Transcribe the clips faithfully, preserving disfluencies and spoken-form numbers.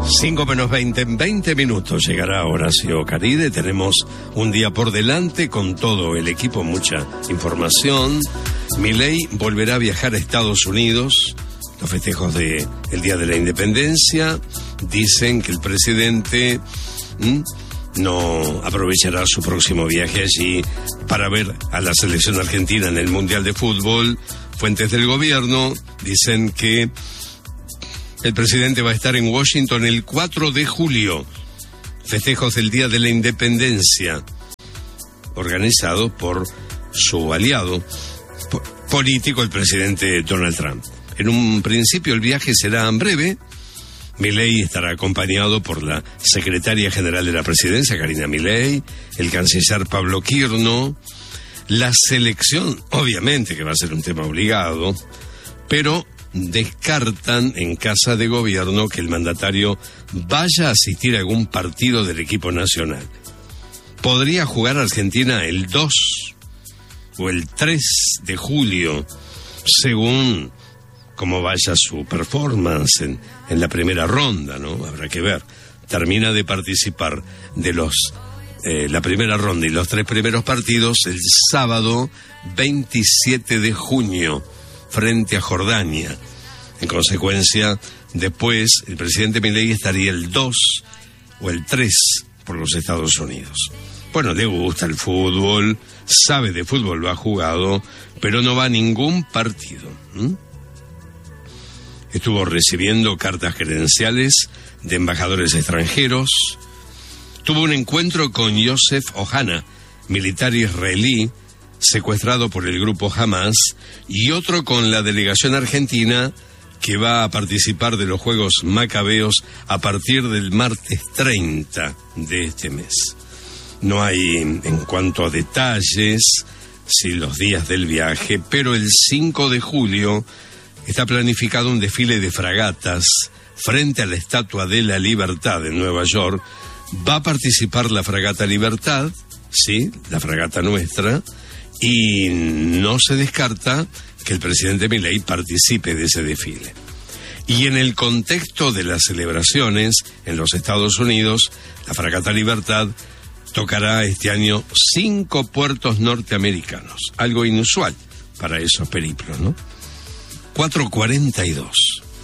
cinco menos veinte, en veinte minutos llegará Horacio Caride. Tenemos un día por delante con todo el equipo, mucha información. Milei volverá a viajar a Estados Unidos. Los festejos del Día de la Independencia dicen que el presidente ¿m? no aprovechará su próximo viaje allí para ver a la selección argentina en el Mundial de Fútbol. Fuentes del gobierno dicen que el presidente va a estar en Washington el cuatro de julio, festejos del Día de la Independencia, organizado por su aliado po- político, el presidente Donald Trump. En un principio el viaje será breve. Milei estará acompañado por la secretaria general de la presidencia, Karina Milei, el canciller Pablo Quirno, la selección, obviamente que va a ser un tema obligado, pero descartan en Casa de Gobierno que el mandatario vaya a asistir a algún partido del equipo nacional. Podría jugar Argentina el dos o el tres de julio, según cómo vaya su performance en, en la primera ronda, ¿no? Habrá que ver. Termina de participar de los eh, la primera ronda y los tres primeros partidos el sábado veintisiete de junio frente a Jordania. En consecuencia, después el presidente Milei estaría el dos o el tres por los Estados Unidos. Bueno, le gusta el fútbol, sabe de fútbol, lo ha jugado, pero no va a ningún partido. ¿Mm? Estuvo recibiendo cartas credenciales de embajadores extranjeros. Tuvo un encuentro con Yosef Ohana, militar israelí, secuestrado por el grupo Hamas, y otro con la delegación argentina que va a participar de los Juegos Macabeos a partir del martes treinta de este mes. No hay, en cuanto a detalles, si los días del viaje, pero el cinco de julio está planificado un desfile de fragatas frente a la Estatua de la Libertad en Nueva York. Va a participar la fragata Libertad, sí, la fragata nuestra, y no se descarta que el presidente Milei participe de ese desfile. Y en el contexto de las celebraciones en los Estados Unidos, la fragata Libertad tocará este año cinco puertos norteamericanos, algo inusual para esos periplos, ¿no? cuatro cuarenta y dos.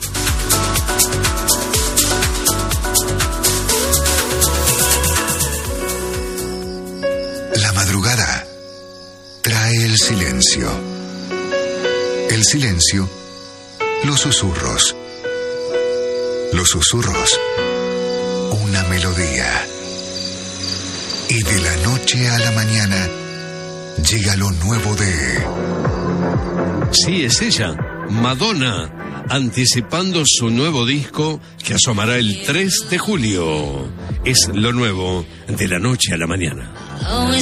La madrugada trae el silencio. El silencio, los susurros. Los susurros, una melodía. Y de la noche a la mañana llega lo nuevo de... Sí, es ella, Madonna, anticipando su nuevo disco que asomará el tres de julio. Es lo nuevo de la noche a la mañana.